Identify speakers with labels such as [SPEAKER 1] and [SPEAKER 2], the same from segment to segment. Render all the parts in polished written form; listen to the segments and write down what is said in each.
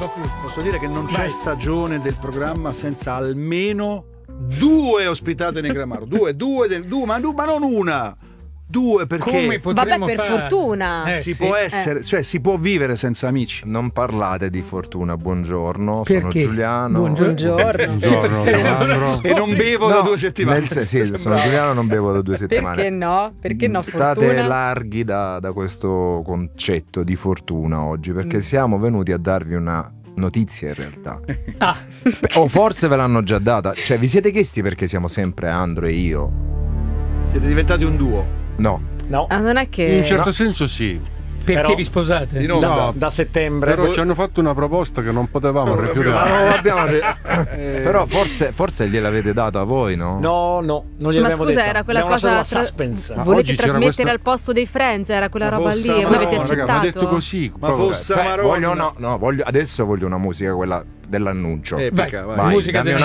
[SPEAKER 1] Posso dire che non c'è stagione del programma senza almeno 2 ospitate Negramaro. Due, ma non una. 2, perché
[SPEAKER 2] come potremmo
[SPEAKER 3] per fortuna
[SPEAKER 1] si può essere, cioè si può vivere senza amici.
[SPEAKER 4] Non parlate di fortuna, buongiorno,
[SPEAKER 2] perché?
[SPEAKER 4] sono Giuliano.
[SPEAKER 3] Buongiorno.
[SPEAKER 1] E non bevo da 2 settimane.
[SPEAKER 4] Sono Giuliano, non bevo da 2 settimane.
[SPEAKER 3] Perché no? Perché no?
[SPEAKER 4] State
[SPEAKER 3] fortuna?
[SPEAKER 4] larghi da questo concetto di fortuna oggi, perché siamo venuti a darvi una notizia in realtà. O forse ve l'hanno già data. Cioè, vi siete chiesti perché siamo sempre Andro e io?
[SPEAKER 1] Siete diventati un duo.
[SPEAKER 4] No.
[SPEAKER 3] Non è che
[SPEAKER 5] In un certo senso sì.
[SPEAKER 2] Perché
[SPEAKER 6] Però-
[SPEAKER 2] vi sposate?
[SPEAKER 1] Di nuovo.
[SPEAKER 5] No,
[SPEAKER 6] Da settembre.
[SPEAKER 5] Però ci hanno fatto una proposta che non potevamo rifiutare.
[SPEAKER 4] Però forse gliel'avete data a voi, no?
[SPEAKER 6] No, non
[SPEAKER 3] Ma
[SPEAKER 6] gliel'abbiamo
[SPEAKER 3] scusa,
[SPEAKER 6] detta.
[SPEAKER 3] era quella
[SPEAKER 6] Abbiamo
[SPEAKER 3] cosa
[SPEAKER 6] lasciato la suspense.
[SPEAKER 5] Ma
[SPEAKER 3] volete
[SPEAKER 5] oggi c'era
[SPEAKER 3] trasmettere
[SPEAKER 5] questa-
[SPEAKER 3] al posto dei Friends, era quella
[SPEAKER 1] Ma
[SPEAKER 3] roba lì
[SPEAKER 1] fossa
[SPEAKER 3] e voi avete
[SPEAKER 1] Maronna,
[SPEAKER 3] accettato?
[SPEAKER 5] Ma detto così.
[SPEAKER 1] Ma fosse Maronna.
[SPEAKER 4] Adesso voglio una musica, quella dell'annuncio.
[SPEAKER 1] Epica,
[SPEAKER 2] Vai.
[SPEAKER 1] vai.
[SPEAKER 2] Musica
[SPEAKER 4] dammi
[SPEAKER 2] del-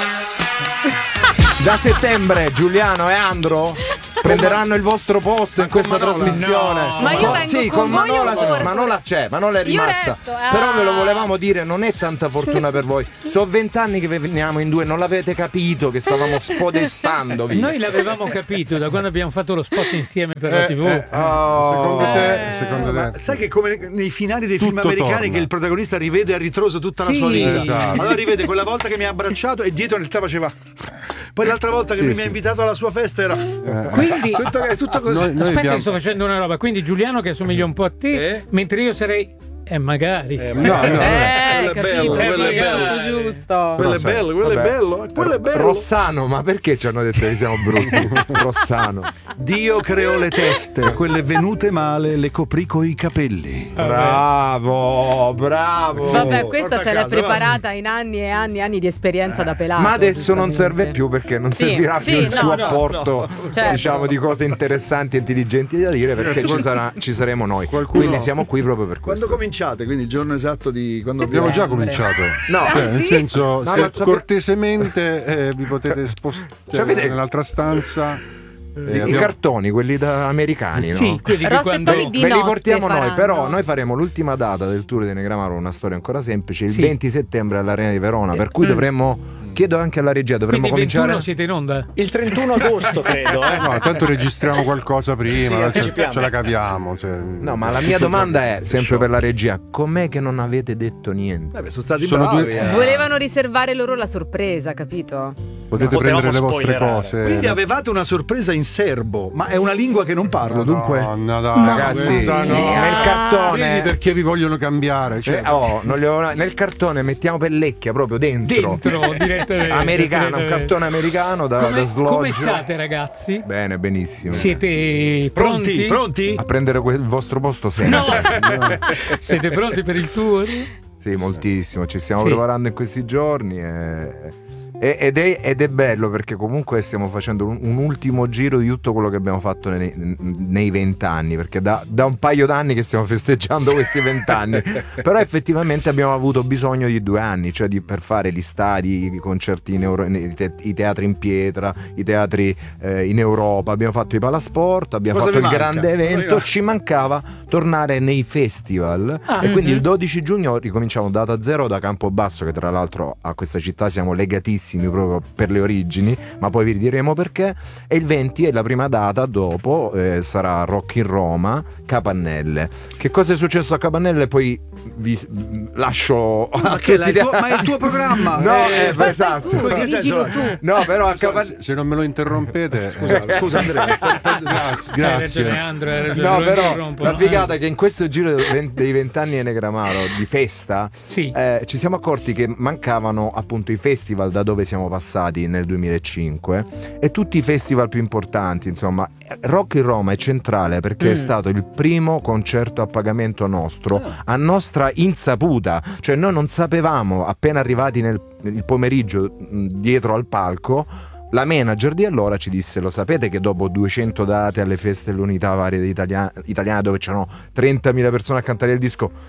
[SPEAKER 4] Da settembre Giuliano e Andro prenderanno il vostro posto in questa trasmissione.
[SPEAKER 2] No.
[SPEAKER 3] Ma io vengo
[SPEAKER 4] sì,
[SPEAKER 3] con voi
[SPEAKER 4] Manola,
[SPEAKER 3] o
[SPEAKER 4] Manola c'è, Manola è
[SPEAKER 3] Io
[SPEAKER 4] rimasta.
[SPEAKER 3] resto,
[SPEAKER 4] Però ve lo volevamo dire, non è tanta fortuna per voi. Sono 20 anni che veniamo in 2, non l'avete capito che stavamo spodestandovi.
[SPEAKER 2] Noi l'avevamo capito da quando abbiamo fatto lo spot insieme per la TV.
[SPEAKER 5] Secondo te?
[SPEAKER 1] Sai che come nei finali dei film
[SPEAKER 5] Tutto
[SPEAKER 1] americani
[SPEAKER 5] torna.
[SPEAKER 1] che il protagonista rivede a ritroso tutta la
[SPEAKER 2] Sì.
[SPEAKER 1] sua vita.
[SPEAKER 5] Esatto.
[SPEAKER 1] Allora rivede quella volta che mi ha abbracciato e dietro in realtà faceva. Poi l'altra volta che lui mi ha invitato alla sua festa era
[SPEAKER 2] Quindi
[SPEAKER 1] è tutto così.
[SPEAKER 5] Noi
[SPEAKER 2] aspetta
[SPEAKER 5] abbiamo-
[SPEAKER 2] che sto facendo una roba. Quindi Giuliano che assomiglia un po' a te,
[SPEAKER 1] Eh?
[SPEAKER 2] mentre io sarei magari.
[SPEAKER 5] No, no.
[SPEAKER 1] Quello è
[SPEAKER 3] capito,
[SPEAKER 1] bello, quello è
[SPEAKER 3] sì,
[SPEAKER 1] bello.
[SPEAKER 3] molto giusto.
[SPEAKER 1] Quello è bello, quello è
[SPEAKER 4] Vabbè.
[SPEAKER 1] bello, quello è bello.
[SPEAKER 4] Rossano, ma perché ci hanno detto che siamo brutti? Rossano.
[SPEAKER 1] Dio creò le teste, quelle venute male le coprì coi capelli.
[SPEAKER 4] Bravo.
[SPEAKER 3] Vabbè, questa
[SPEAKER 1] porta
[SPEAKER 3] se
[SPEAKER 1] a
[SPEAKER 3] l'è
[SPEAKER 1] casa,
[SPEAKER 3] preparata in anni e anni e anni di esperienza da pelato.
[SPEAKER 4] Ma adesso non
[SPEAKER 3] giustamente.
[SPEAKER 4] serve più perché non
[SPEAKER 3] Sì,
[SPEAKER 4] servirà
[SPEAKER 3] sì,
[SPEAKER 4] più il
[SPEAKER 3] no,
[SPEAKER 4] suo
[SPEAKER 3] no,
[SPEAKER 4] apporto,
[SPEAKER 3] Certo.
[SPEAKER 4] diciamo, di cose interessanti e intelligenti da dire, perché ci saremo noi.
[SPEAKER 5] Qualcuno-
[SPEAKER 4] Quindi siamo qui proprio per
[SPEAKER 1] Quando
[SPEAKER 4] questo.
[SPEAKER 1] cominciate? Quindi il giorno esatto di quando
[SPEAKER 5] Abbiamo già
[SPEAKER 3] Settembre.
[SPEAKER 5] cominciato.
[SPEAKER 4] No,
[SPEAKER 5] Nel senso,
[SPEAKER 4] No,
[SPEAKER 5] se
[SPEAKER 4] ma
[SPEAKER 5] cortesemente vi potete spostare
[SPEAKER 4] avete-
[SPEAKER 5] nell'altra stanza.
[SPEAKER 4] I cartoni, quelli da americani, no?
[SPEAKER 2] Sì, quelli che
[SPEAKER 3] Rosse
[SPEAKER 2] quando...
[SPEAKER 3] Poli di
[SPEAKER 4] Ve li
[SPEAKER 3] notte
[SPEAKER 4] portiamo noi,
[SPEAKER 3] faranno.
[SPEAKER 4] però noi faremo l'ultima data del tour di Negramaro, una storia ancora semplice, il
[SPEAKER 2] Sì.
[SPEAKER 4] 20 settembre all'Arena di Verona, per cui dovremmo, chiedo anche alla regia, dovremmo
[SPEAKER 2] Quindi il 21
[SPEAKER 4] cominciare.
[SPEAKER 2] siete in onda?
[SPEAKER 6] Il 31 agosto, credo.
[SPEAKER 5] No, tanto registriamo qualcosa prima,
[SPEAKER 6] Sì,
[SPEAKER 5] ce
[SPEAKER 6] anticipiamo.
[SPEAKER 5] la caviamo.
[SPEAKER 4] No, ma la mia domanda è sempre per la regia, com'è che non avete detto niente?
[SPEAKER 1] sono stati
[SPEAKER 5] Sono
[SPEAKER 1] bravi.
[SPEAKER 5] due-
[SPEAKER 3] Volevano riservare loro la sorpresa, capito?
[SPEAKER 5] Potete
[SPEAKER 6] Potevamo
[SPEAKER 5] prendere le vostre
[SPEAKER 6] spoilerare.
[SPEAKER 5] cose.
[SPEAKER 1] Quindi avevate una sorpresa in serbo, ma è una lingua che non parlo, dunque.
[SPEAKER 5] Madonna, dai,
[SPEAKER 4] Ragazzi,
[SPEAKER 5] questa no.
[SPEAKER 4] nel cartone.
[SPEAKER 5] Vedi perché vi vogliono cambiare. Cioè,
[SPEAKER 4] Nel cartone mettiamo Pellecchia proprio dentro.
[SPEAKER 2] direttamente.
[SPEAKER 4] Americano, un cartone americano da
[SPEAKER 2] Come
[SPEAKER 4] sloggio.
[SPEAKER 2] state, ragazzi?
[SPEAKER 4] Bene, benissimo.
[SPEAKER 2] Siete
[SPEAKER 1] Pronti? Pronti?
[SPEAKER 4] A prendere il vostro posto sempre.
[SPEAKER 2] No! Siete pronti per il tour?
[SPEAKER 4] Sì, moltissimo. Ci stiamo
[SPEAKER 2] Sì.
[SPEAKER 4] preparando in questi giorni ed è bello perché comunque stiamo facendo un ultimo giro di tutto quello che abbiamo fatto nei 20 anni, perché da un paio d'anni che stiamo festeggiando questi 20 anni. Però effettivamente abbiamo avuto bisogno di 2 anni, cioè per fare gli stadi, i concerti i teatri in pietra, i teatri in Europa. Abbiamo fatto i Palasport, abbiamo
[SPEAKER 1] Cosa
[SPEAKER 4] fatto
[SPEAKER 1] vi
[SPEAKER 4] il
[SPEAKER 1] manca?
[SPEAKER 4] grande
[SPEAKER 1] Cosa vi
[SPEAKER 4] evento.
[SPEAKER 1] manca?
[SPEAKER 4] Ci mancava tornare nei festival e quindi il 12 giugno ricominciamo data zero da Campobasso, che tra l'altro a questa città siamo legatissimi proprio per le origini, ma poi vi diremo perché. E il 20 è la prima data, dopo sarà Rock in Roma, Capannelle. Che cosa è successo a Capannelle? Poi vi lascio
[SPEAKER 1] Ma che è il tuo programma?
[SPEAKER 4] No,
[SPEAKER 3] Esatto.
[SPEAKER 4] esatto.
[SPEAKER 1] In che senso?
[SPEAKER 4] No, però a Capannelle.
[SPEAKER 5] se non me lo interrompete,
[SPEAKER 1] Scusa Andrea.
[SPEAKER 5] grazie.
[SPEAKER 4] No, però la figata è che in questo giro dei 20 anni di Negramaro di festa
[SPEAKER 2] Sì.
[SPEAKER 4] ci siamo accorti che mancavano appunto i festival da dove siamo passati nel 2005 e tutti i festival più importanti. Insomma, Rock in Roma è centrale perché è stato il primo concerto a pagamento nostro, a nostra insaputa, cioè noi non sapevamo, appena arrivati il pomeriggio dietro al palco. La manager di allora ci disse: lo sapete che dopo 200 date alle feste dell'unità varie italiane dove c'erano 30.000 persone a cantare il disco,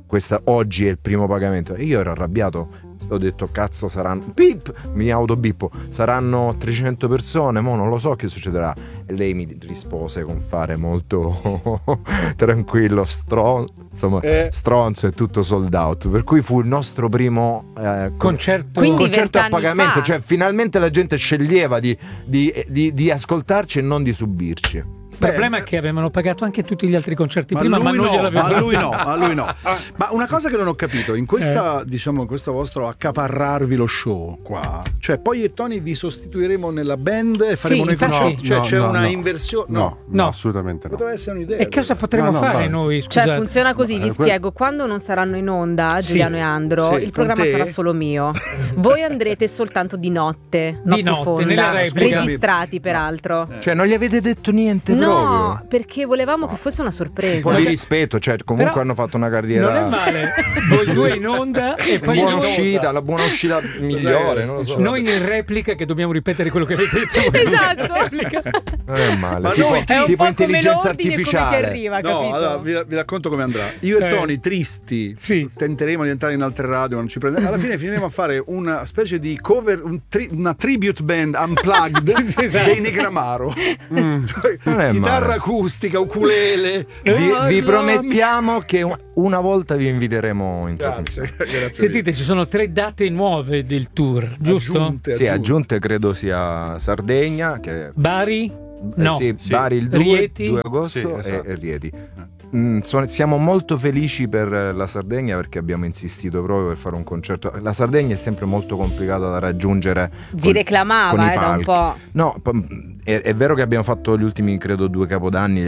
[SPEAKER 4] oggi è il primo pagamento. E io ero arrabbiato, ho detto cazzo saranno mi autobippo, saranno 300 persone, mo non lo so che succederà. E lei mi rispose con fare molto tranquillo, stronzo e tutto sold out, per cui fu il nostro primo
[SPEAKER 2] concerto
[SPEAKER 4] a pagamento, cioè finalmente la gente sceglieva di ascoltarci e non di subirci.
[SPEAKER 2] Il problema è che avevano pagato anche tutti gli altri concerti prima, ma non
[SPEAKER 1] a lui no. Ma una cosa che non ho capito, in questa, diciamo, in questo vostro accaparrarvi lo show qua, cioè poi e Tony vi sostituiremo nella band e faremo noi concerti, cioè c'è una inversione?
[SPEAKER 5] No, assolutamente no.
[SPEAKER 1] Poteva essere un'idea.
[SPEAKER 2] E cosa potremmo fare noi? Scusate.
[SPEAKER 3] Cioè funziona così, vi spiego, quando non saranno in onda Giuliano e Andro, il programma sarà solo mio. Voi andrete soltanto di notte fonda, registrati peraltro.
[SPEAKER 4] Cioè non gli avete detto niente?
[SPEAKER 3] No, perché volevamo che fosse una sorpresa.
[SPEAKER 4] Un po' di rispetto, cioè comunque
[SPEAKER 2] però
[SPEAKER 4] hanno fatto una carriera.
[SPEAKER 2] Non è male. Voi due in onda e poi
[SPEAKER 4] la buona uscita migliore, non lo so.
[SPEAKER 2] Noi in replica che dobbiamo ripetere quello che avete detto.
[SPEAKER 3] Esatto.
[SPEAKER 4] Non è male.
[SPEAKER 1] Ma
[SPEAKER 4] tipo,
[SPEAKER 1] noi
[SPEAKER 4] tipo intelligenza artificiale.
[SPEAKER 3] Come ti arriva, capito?
[SPEAKER 1] Allora, vi racconto come andrà. Io e Tony tristi tenteremo di entrare in altre radio, ma non ci prenderemo. Alla fine finiremo a fare una specie di cover, una tribute band unplugged dei Negramaro. Chitarra acustica, ukulele.
[SPEAKER 4] Vi promettiamo che una volta vi inviteremo in trasmissione.
[SPEAKER 1] Grazie.
[SPEAKER 2] Sentite, ci sono 3 date nuove del tour, giusto?
[SPEAKER 4] Aggiunte credo sia Sardegna, che
[SPEAKER 2] Bari? No.
[SPEAKER 4] Bari il 2,
[SPEAKER 2] Rieti?
[SPEAKER 4] 2 agosto e Rieti. Siamo molto felici per la Sardegna perché abbiamo insistito proprio per fare un concerto. La Sardegna è sempre molto complicata da raggiungere.
[SPEAKER 3] Vi reclamava da un po'.
[SPEAKER 4] No, è vero che abbiamo fatto gli ultimi credo 2 capodanni,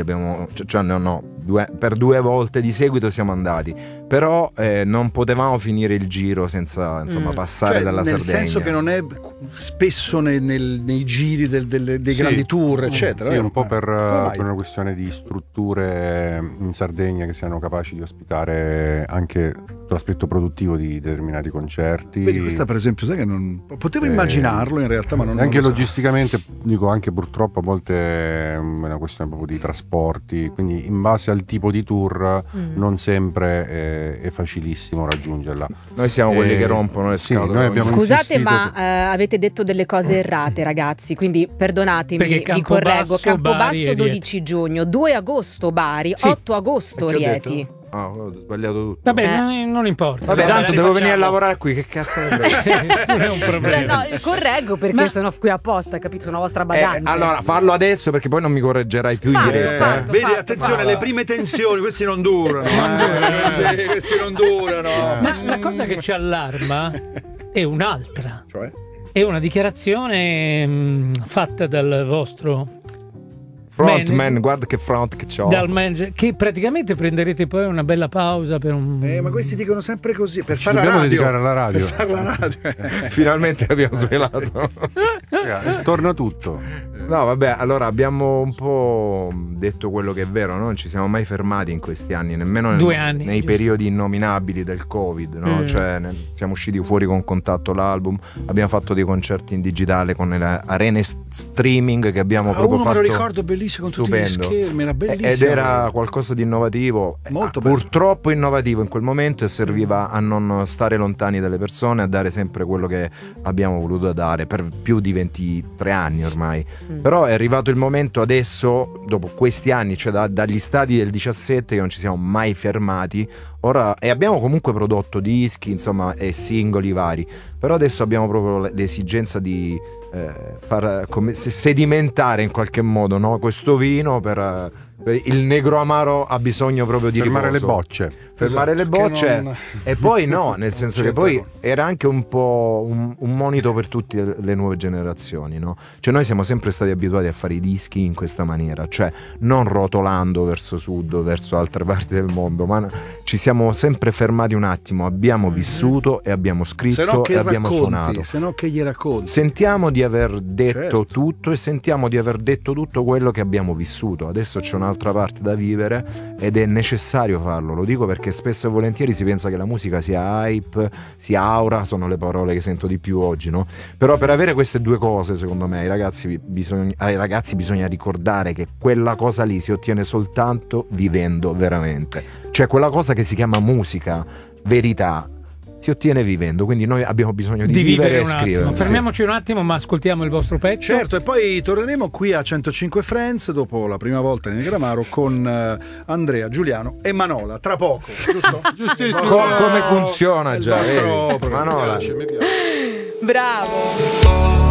[SPEAKER 4] per 2 volte di seguito siamo andati, però non potevamo finire il giro senza passare dalla Sardegna.
[SPEAKER 1] Nel senso che non è spesso nei giri dei grandi tour, eccetera.
[SPEAKER 5] Sì, un po' per una questione di strutture in Sardegna che siano capaci di ospitare anche l'aspetto produttivo di determinati concerti.
[SPEAKER 1] Vedi, questa per esempio, sai che non potevo immaginarlo in realtà, ma non
[SPEAKER 5] anche
[SPEAKER 1] non lo
[SPEAKER 5] logisticamente, dico anche purtroppo a volte è una questione proprio di trasporti, quindi in base al tipo di tour non sempre è facilissimo raggiungerla.
[SPEAKER 4] Noi siamo quelli che rompono le scatole.
[SPEAKER 3] Scusate, ma avete detto delle cose errate, ragazzi, quindi perdonatemi, vi correggo. Campobasso 12 giugno, 2 agosto Bari, 8 agosto Rieti.
[SPEAKER 4] Ho sbagliato tutto.
[SPEAKER 2] Vabbè, non importa.
[SPEAKER 4] Vabbè, tanto devo venire a lavorare qui, che cazzo ne
[SPEAKER 2] non è un problema.
[SPEAKER 3] Correggo perché sono qui apposta, capito? Sono vostra badante.
[SPEAKER 4] Allora, fallo adesso perché poi non mi correggerai più in diretta.
[SPEAKER 1] Vedi, attenzione, le prime tensioni, questi non durano. Questi non durano.
[SPEAKER 2] Ma la cosa che ci allarma è un'altra.
[SPEAKER 1] Cioè?
[SPEAKER 2] È una dichiarazione fatta dal vostro
[SPEAKER 4] frontman, guarda che front che c'ho.
[SPEAKER 2] Dal manager, che praticamente prenderete poi una bella pausa per un.
[SPEAKER 1] Ma questi dicono sempre così per
[SPEAKER 5] ci
[SPEAKER 1] fare la radio.
[SPEAKER 5] dedicare alla radio.
[SPEAKER 1] Per fare la radio.
[SPEAKER 4] Finalmente abbiamo svelato.
[SPEAKER 5] Torna tutto.
[SPEAKER 4] No, vabbè, allora abbiamo un po' detto quello che è vero, no? Non ci siamo mai fermati in questi anni, nemmeno
[SPEAKER 2] 2 anni,
[SPEAKER 4] nei periodi innominabili del Covid, no? Cioè, siamo usciti fuori con Contatto l'album, abbiamo fatto dei concerti in digitale con le arene streaming che abbiamo proprio fatto.
[SPEAKER 1] Me lo ricordo, bellissimo, con tutti gli schermi, era bellissimo.
[SPEAKER 4] Ed era qualcosa di innovativo,
[SPEAKER 1] molto
[SPEAKER 4] purtroppo innovativo in quel momento, e serviva a non stare lontani dalle persone, a dare sempre quello che abbiamo voluto dare per più di 23 anni ormai. Però è arrivato il momento adesso, dopo questi anni, cioè dagli stadi del 17, che non ci siamo mai fermati ora, e abbiamo comunque prodotto dischi, insomma, e singoli vari, però adesso abbiamo proprio l'esigenza di far sedimentare in qualche modo, no? Questo vino per il negro amaro ha bisogno proprio di
[SPEAKER 5] fermare
[SPEAKER 4] riposo.
[SPEAKER 5] le bocce.
[SPEAKER 4] Fermare le bocce e poi no, nel senso che poi era anche un po' un monito per tutte le nuove generazioni, no? Cioè noi siamo sempre stati abituati a fare i dischi in questa maniera, cioè non rotolando verso sud o verso altre parti del mondo, ma ci siamo sempre fermati un attimo, abbiamo vissuto e abbiamo scritto e abbiamo suonato.
[SPEAKER 1] Se no che gli racconti?
[SPEAKER 4] Sentiamo di aver detto tutto e sentiamo di aver detto tutto quello che abbiamo vissuto. Adesso c'è un'altra parte da vivere ed è necessario farlo, lo dico perché spesso e volentieri si pensa che la musica sia hype, sia aura, sono le parole che sento di più oggi, no? Però per avere queste due cose, secondo me, ai ragazzi bisogna ricordare che quella cosa lì si ottiene soltanto vivendo veramente. Cioè quella cosa che si chiama musica, verità, si ottiene vivendo, quindi noi abbiamo bisogno di vivere e scrivere.
[SPEAKER 2] Fermiamoci un attimo, ma ascoltiamo il vostro pezzo.
[SPEAKER 1] Certo, e poi torneremo qui a 105 Friends dopo la prima volta in Negramaro con Andrea, Giuliano e Manola, tra poco, giusto?
[SPEAKER 4] Giustissimo. Come funziona già?
[SPEAKER 1] Manola.
[SPEAKER 3] Bravo.